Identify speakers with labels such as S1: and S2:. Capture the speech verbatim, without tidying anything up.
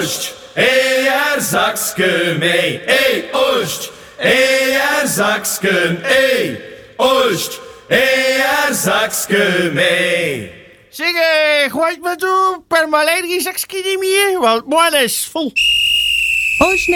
S1: Ost, er Sachske mee. Ey, Ost, er Sachske, ey, Ost, er Sachske mee.
S2: Zeg, eh, gooit me toe per Marleen geen zakje niet meer, want morgen is vol.
S3: Oost